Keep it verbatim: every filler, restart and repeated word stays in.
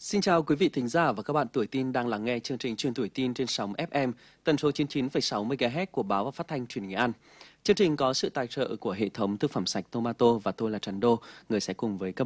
Xin chào quý vị thính giả và các bạn tuổi tin đang lắng nghe chương trình Truyền tuổi tin trên sóng ép em tần số chín mươi chín phẩy sáu mê ga héc của báo và phát thanh Truyền hình Nghệ An. Chương trình có sự tài trợ của hệ thống thực phẩm sạch Tomato và tôi là Trần Đô, người sẽ cùng với các